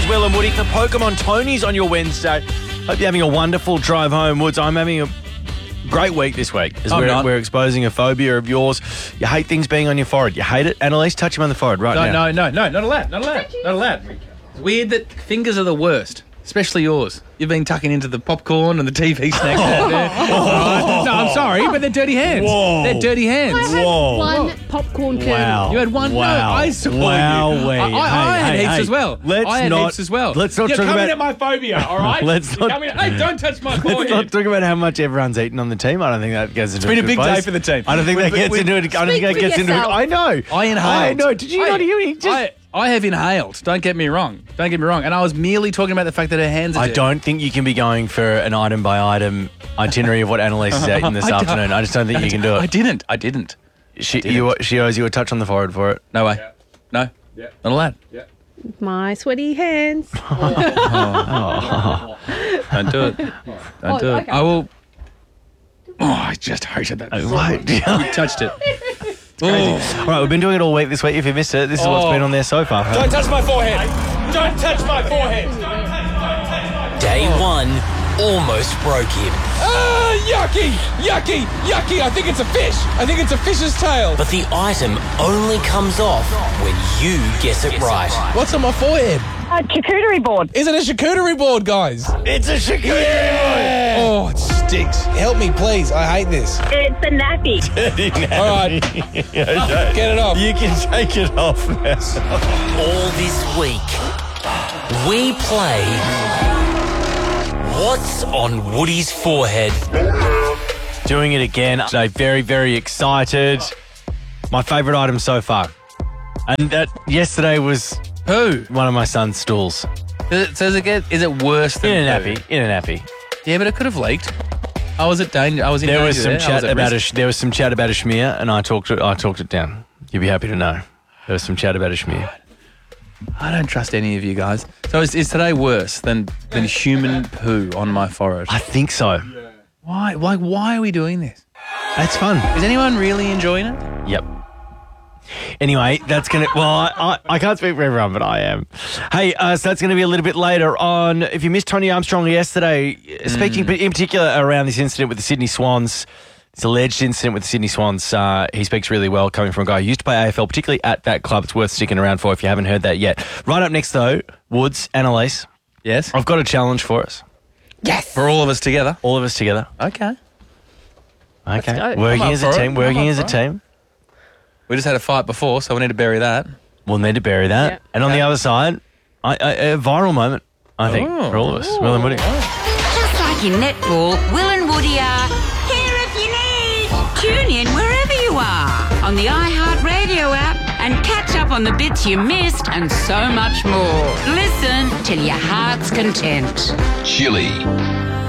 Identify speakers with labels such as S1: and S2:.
S1: is Will and Woody for Pokemon Tony's on your Wednesday. Hope you're having a wonderful drive home, Woods. I'm having a great week this week as we're exposing a phobia of yours. You hate things being on your forehead. You hate it. Annalise, touch him on the forehead now.
S2: No, not allowed. Not allowed. It's weird that fingers are the worst, especially yours. You've been tucking into the popcorn and the TV snacks out there. Right. No, I'm sorry, but they're dirty hands.
S1: Whoa.
S2: They're dirty hands.
S3: I had one popcorn kernel.
S1: Wow.
S2: You had one?
S1: Wow.
S2: No, I saw you. I had heaps as well. I had heaps as well.
S1: Let's not
S2: You're
S1: talk
S2: coming
S1: about
S2: at my phobia, all right? Hey, don't touch my forehead.
S1: Let's not talk about how much everyone's eaten on the team. I don't think that gets into it.
S2: It's been a big day for the team.
S1: I don't think that gets into it. I don't think that gets into it. I know.
S2: I inhaled.
S1: I know. Did you not hear me?
S2: I have inhaled. Don't get me wrong. And I was merely talking about the fact that her hands are
S1: I
S2: dirty.
S1: don't think you can be going for an item-by-item itinerary of what Annalise has eaten this afternoon. I just don't think you can do it.
S2: I didn't.
S1: She owes you a touch on the forehead for it.
S2: No way. No.
S4: Yeah.
S2: Not allowed.
S4: Yeah.
S3: My sweaty hands.
S2: Don't do it. Don't do it.
S3: Okay.
S2: I will... Oh, I just hated that.
S1: Right.
S2: You touched it. Oh.
S1: All right, we've been doing it all week this week. If you missed it, this is what's been on there so far.
S4: Don't touch my forehead. Don't touch my forehead.
S5: Day one almost broke him.
S4: Yucky. I think it's a fish. I think it's a fish's tail.
S5: But the item only comes off when you guess it right.
S4: What's on my forehead?
S6: A charcuterie board.
S4: Is it a charcuterie board, guys?
S1: It's a charcuterie
S4: Oh, it stinks. Help me, please. I hate this.
S6: It's a nappy.
S4: All right. Get it off.
S1: You can take it off now.
S5: All this week, we play What's on Woody's Forehead?
S1: Doing it again today. Very, very excited. My favourite item so far. And that yesterday was
S2: Who?
S1: one of my son's stools.
S2: Is it worse than
S1: In a
S2: poo?
S1: nappy. In a nappy.
S2: Yeah, but it could have leaked. I was in danger.
S1: There was some
S2: there.
S1: chat about there was some chat about a schmear, and I talked it down. You'd be happy to know. There was some chat about a schmear.
S2: I don't trust any of you guys. So is today worse than human poo on my forehead?
S1: I think so.
S2: Why? Why are we doing this?
S1: That's fun.
S2: Is anyone really enjoying it?
S1: Yep. Anyway, that's going to... Well, I can't speak for everyone, but I am. Hey, so that's going to be a little bit later on. If you missed Tony Armstrong yesterday, speaking in particular around this incident with the Sydney Swans, this alleged incident with the Sydney Swans, he speaks really well coming from a guy who used to play AFL, particularly at that club. It's worth sticking around for if you haven't heard that yet. Right up next, though, Woods, Annalise.
S2: Yes.
S1: I've got a challenge for us.
S3: Yes.
S2: For all of us together.
S1: All of us together.
S2: Okay.
S1: Okay.
S3: go.
S1: Working
S2: I'm up
S1: as a
S2: for it.
S1: team.
S2: I'm
S1: Working
S2: up
S1: as a
S2: for it.
S1: team.
S2: We just had a fight before, so we need to bury that.
S1: We'll need to bury that.
S3: Yep.
S1: And on the other side, a viral moment, I think, for all of us. Will and Woody.
S7: Just like in netball, Will and Woody are here if you need. Tune in wherever you are on the iHeartRadio app and catch up on the bits you missed and so much more. Listen till your heart's content.
S8: Chili.